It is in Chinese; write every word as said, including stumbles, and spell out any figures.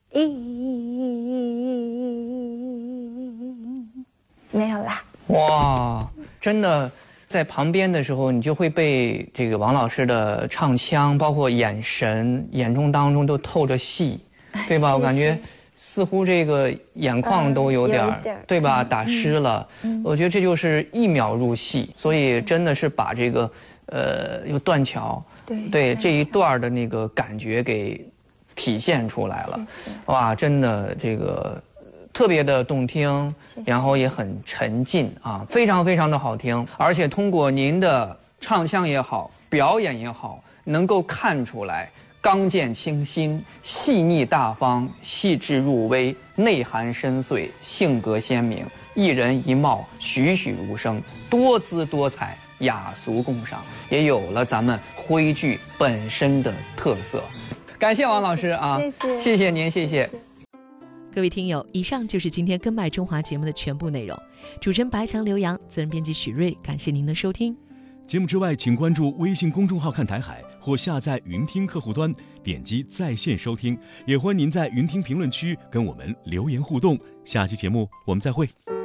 没有啦。 哇，真的。在旁边的时候，你就会被这个王老师的唱腔，包括眼神、眼中当中都透着戏，对吧？我感觉似乎这个眼眶都有点， 呃、有点对吧？打湿了。嗯、我觉得这就是一秒入戏，所以真的是把这个呃，有断桥， 对对这一段的那个感觉给体现出来了。哇，真的这个。特别的动听，然后也很沉浸啊，非常非常的好听，而且通过您的唱腔也好，表演也好，能够看出来刚健清新、细腻大方、细致入微、内涵深邃、性格鲜明，一人一貌，栩栩如生，多姿多彩，雅俗共赏，也有了咱们徽剧本身的特色。感谢王老师啊， 谢谢， 谢谢您，谢谢。 各位听友，以上就是今天《根脉中华》节目的全部内容。主持人白强、刘洋，责任编辑许瑞，感谢您的收听。 节目之外，请关注微信公众号“看台海”或下载云听客户端，点击在线收听。也欢迎您在云听评论区跟我们留言互动。下期节目我们再会。